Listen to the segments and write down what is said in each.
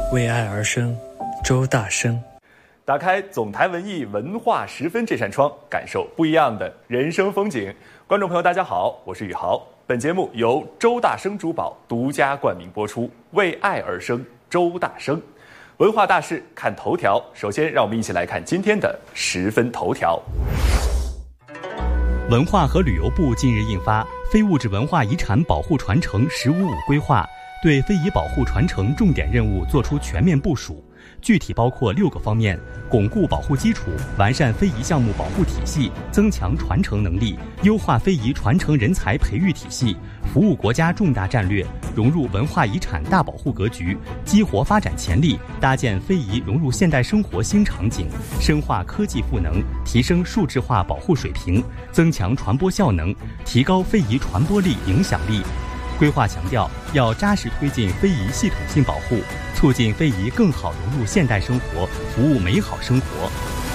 为爱而生，周大生。 打开总台文艺文化十分这扇窗，感受不一样的人生风景。观众朋友大家好，我是宇豪。本节目由周大生珠宝独家冠名播出，为爱而生，周大生。文化大事看头条，首先让我们一起来看今天的十分头条。 文化和旅游部近日印发《非物质文化遗产保护传承“15+5”规划》，对非遗保护传承重点任务作出全面部署，具体包括6个方面：巩固保护基础，完善非遗项目保护体系，增强传承能力，优化非遗传承人才培育体系，服务国家重大战略，融入文化遗产大保护格局，激活发展潜力，搭建非遗融入现代生活新场景，深化科技赋能，提升数字化保护水平，增强传播效能，提高非遗传播力、影响力。规划强调，要扎实推进非遗系统性保护，促进非遗更好融入现代生活，服务美好生活。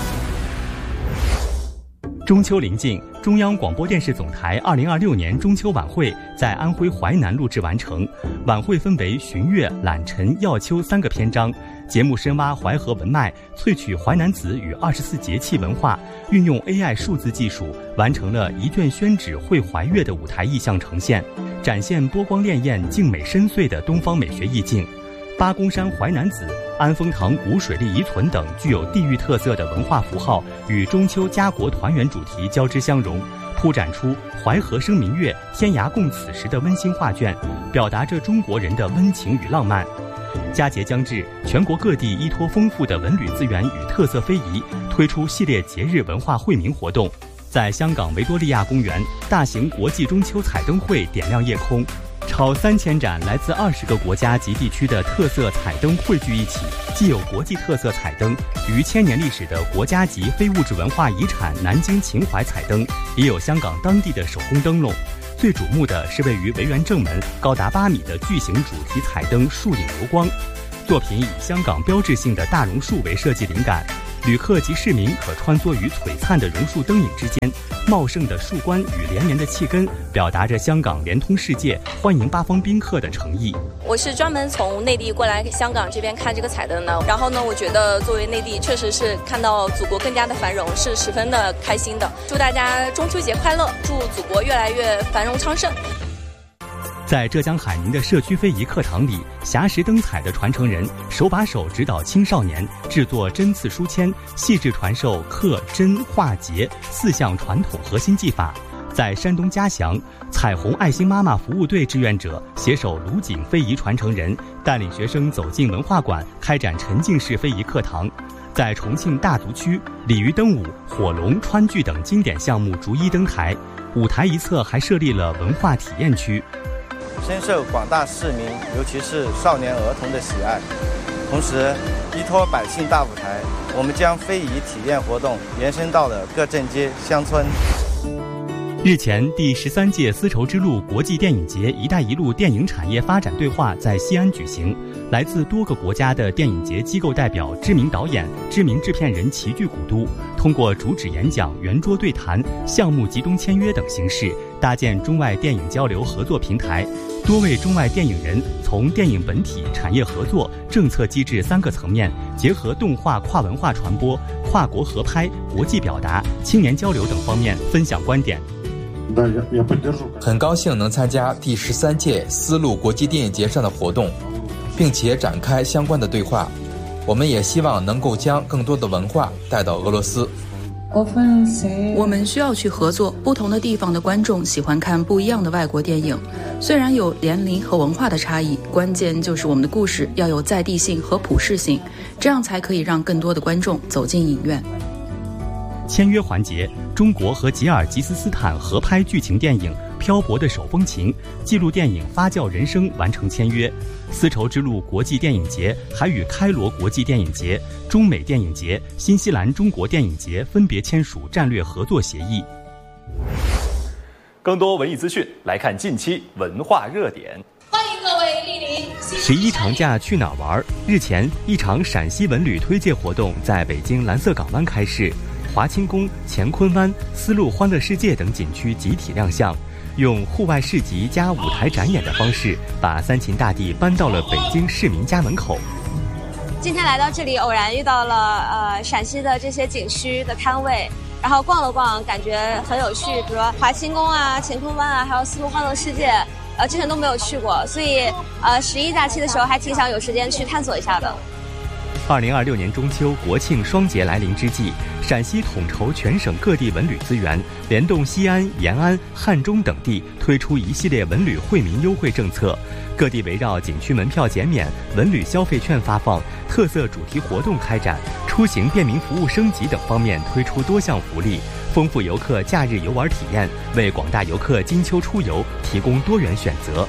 中秋临近，中央广播电视总台2026年中秋晚会在安徽淮南录制完成。晚会分为寻月、揽晨、耀秋3个篇章，节目深挖淮河文脉，萃取淮南子与24节气文化，运用 AI 数字技术，完成了一卷宣纸绘淮月的舞台意象呈现，展现波光潋滟、静美深邃的东方美学意境。八公山淮南子、安丰堂古水利遗存等具有地域特色的文化符号与中秋家国团圆主题交织相融，铺展出淮河生明月，天涯共此时的温馨画卷，表达着中国人的温情与浪漫。佳节将至，全国各地依托丰富的文旅资源与特色非遗，推出系列节日文化惠民活动。在香港维多利亚公园，大型国际中秋彩灯会点亮夜空，超3000盏来自20个国家及地区的特色彩灯汇聚一起，既有国际特色彩灯，逾1000年历史的国家级非物质文化遗产南京秦淮彩灯，也有香港当地的手工灯笼。最瞩目的是位于维园正门高达8米的巨型主题彩灯树影流光，作品以香港标志性的大榕树为设计灵感，旅客及市民可穿梭于璀璨的榕树灯影之间，茂盛的树冠与连绵的气根，表达着香港连通世界、欢迎八方宾客的诚意。 我是专门从内地过来香港这边看这个彩灯的，然后呢，我觉得作为内地，确实是看到祖国更加的繁荣，是十分的开心的。祝大家中秋节快乐，祝祖国越来越繁荣昌盛。 在浙江海宁的社区非遗课堂里，霞石灯彩的传承人手把手指导青少年制作针刺书签，细致传授刻、针、画、结4项传统核心技法。在山东嘉祥，彩虹爱心妈妈服务队志愿者携手鲁锦非遗传承人，带领学生走进文化馆，开展沉浸式非遗课堂。在重庆大足区，鲤鱼灯舞、火龙、川剧等经典项目逐一登台，舞台一侧还设立了文化体验区。 深受广大市民，尤其是少年儿童的喜爱。同时，依托百姓大舞台，我们将非遗体验活动延伸到了各镇街乡村。 日前，第13届丝绸之路国际电影节“一带一路”电影产业发展对话在西安举行。来自多个国家的电影节机构代表、知名导演、知名制片人齐聚古都，通过主旨演讲、圆桌对谈、项目集中签约等形式，搭建中外电影交流合作平台。多位中外电影人从电影本体、产业合作、政策机制3个层面，结合动画跨文化传播、跨国合拍、国际表达、青年交流等方面分享观点。 很高兴能参加第13届丝路国际电影节上的活动，并且展开相关的对话。我们也希望能够将更多的文化带到俄罗斯。 我们需要去合作，不同的地方的观众喜欢看不一样的外国电影，虽然有年龄和文化的差异，关键就是我们的故事要有在地性和普适性，这样才可以让更多的观众走进影院。 签约环节，中国和吉尔吉斯斯坦合拍剧情电影《漂泊的手风琴》、纪录电影《发酵人生》完成签约。丝绸之路国际电影节还与开罗国际电影节、中美电影节、新西兰中国电影节分别签署战略合作协议。 更多文艺资讯，来看近期文化热点。 欢迎各位莅临 11长假去哪儿玩？日前，一场陕西文旅推介活动在北京蓝色港湾开市。华清宫、乾坤湾、丝路欢乐世界等景区集体亮相，用户外市集加舞台展演的方式，把三秦大地搬到了北京市民家门口。 今天来到这里，偶然遇到了陕西的这些景区的摊位，然后逛了逛，感觉很有趣，比如说华清宫啊、乾坤湾啊，还有丝路欢乐世界，之前都没有去过，所以11假期的时候还挺想有时间去探索一下的。 2026年中秋国庆双节来临之际，陕西统筹全省各地文旅资源，联动西安、延安、汉中等地推出一系列文旅惠民优惠政策。各地围绕景区门票减免、文旅消费券发放、特色主题活动开展、出行便民服务升级等方面推出多项福利，丰富游客假日游玩体验，为广大游客金秋出游提供多元选择。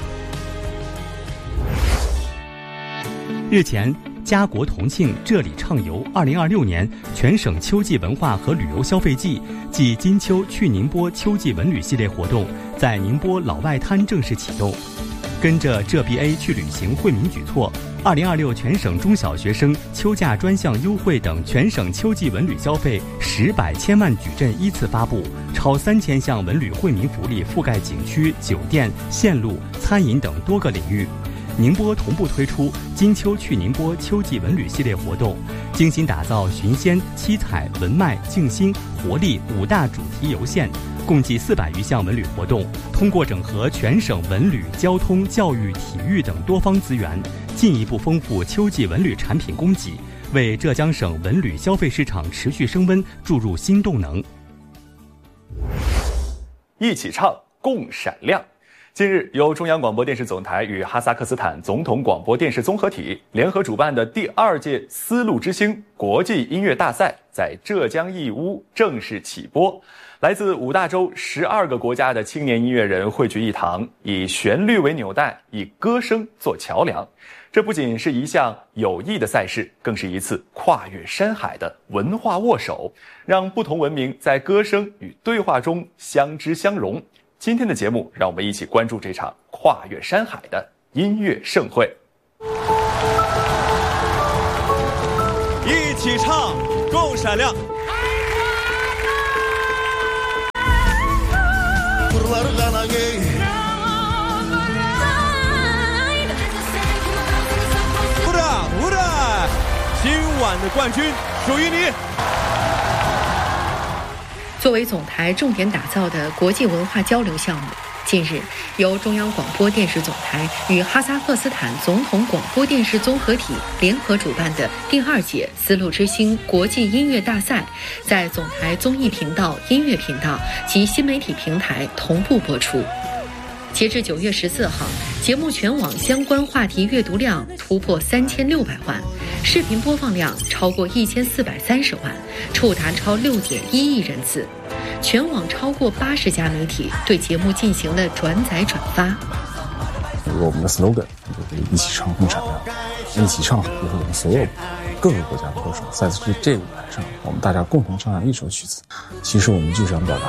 日前，家国同庆这里畅游2026年全省秋季文化和旅游消费季暨金秋去宁波秋季文旅系列活动在宁波老外滩正式启动。跟着浙 BA 去旅行惠民举措，2026全省中小学生秋假专项优惠等全省秋季文旅消费10百千万矩阵依次发布，超3000项文旅惠民福利覆盖景区、酒店、线路、餐饮等多个领域。宁波同步推出金秋去宁波秋季文旅系列活动，精心打造寻仙、七彩、文脉、静心、活力5大主题游线，共计400余项文旅活动。通过整合全省文旅、交通、教育、体育等多方资源，进一步丰富秋季文旅产品供给，为浙江省文旅消费市场持续升温注入新动能。 一起唱，共闪亮。近日，由中央广播电视总台与哈萨克斯坦总统广播电视综合体联合主办的第2届丝路之星国际音乐大赛在浙江义乌正式起播。来自5大洲12个国家的青年音乐人汇聚一堂，以旋律为纽带，以歌声做桥梁。这不仅是一项有益的赛事，更是一次跨越山海的文化握手，让不同文明在歌声与对话中相知相融。今天的节目，让我们一起关注这场跨越山海的音乐盛会。 一起唱，共闪亮。今晚的冠军属于你。 作为总台重点打造的国际文化交流项目，近日由中央广播电视总台与哈萨克斯坦总统广播电视综合体联合主办的第2届丝路之星国际音乐大赛，在总台综艺频道、音乐频道及新媒体平台同步播出。截至9月14号，节目全网相关话题阅读量突破3600万，视频播放量超过1430万，触达超6.1亿人次。全网超过80家媒体对节目进行了转载转发。 我们的 slogan 就是一起唱共闪亮，一起唱就是我们所有各个国家的歌手在这个舞台上，我们大家共同唱上一首曲子。其实我们就想表达